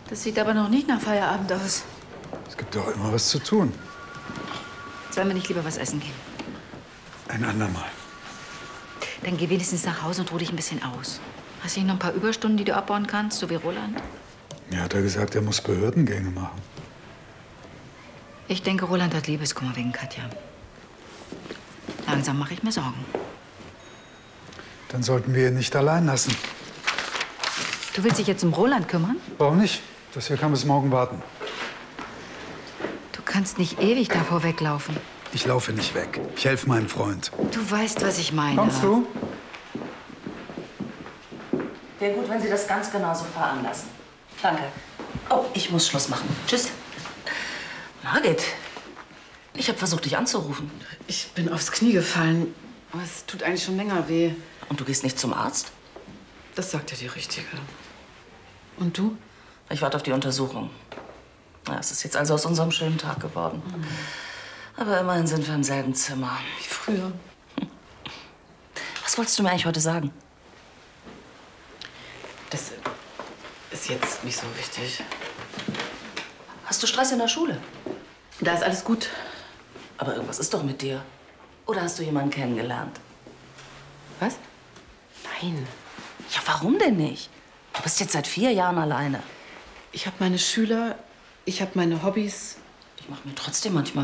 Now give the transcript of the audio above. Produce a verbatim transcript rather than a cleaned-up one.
Das sieht aber noch nicht nach Feierabend aus. Es gibt doch immer was zu tun. Sollen wir nicht lieber was essen gehen? Ein andermal. Dann geh wenigstens nach Hause und ruh dich ein bisschen aus. Hast du nicht noch ein paar Überstunden, die du abbauen kannst, so wie Roland? Mir hat er gesagt, er muss Behördengänge machen. Ich denke, Roland hat Liebeskummer wegen Katja. Langsam mache ich mir Sorgen. Dann sollten wir ihn nicht allein lassen. Du willst dich jetzt um Roland kümmern? Warum nicht? Das hier kann bis morgen warten. Du kannst nicht ewig davor weglaufen. Ich laufe nicht weg. Ich helfe meinem Freund. Du weißt, was ich meine. Kommst du? Wäre gut, wenn Sie das ganz genauso veranlassen. Danke. Oh, ich muss Schluss machen. Tschüss. Margit, ich habe versucht, dich anzurufen. Ich bin aufs Knie gefallen. Aber es tut eigentlich schon länger weh. Und du gehst nicht zum Arzt? Das sagt ja die Richtige. Und du? Ich warte auf die Untersuchung. Ja, es ist jetzt also aus unserem schönen Tag geworden. Mhm. Aber immerhin sind wir im selben Zimmer. Wie früher. Was wolltest du mir eigentlich heute sagen? Das ist jetzt nicht so wichtig. Hast du Stress in der Schule? Da ist alles gut. Aber irgendwas ist doch mit dir. Oder hast du jemanden kennengelernt? Was? Nein. Ja, warum denn nicht? Du bist jetzt seit vier Jahren alleine. Ich habe meine Schüler, ich habe meine Hobbys. Ich mache mir trotzdem manchmal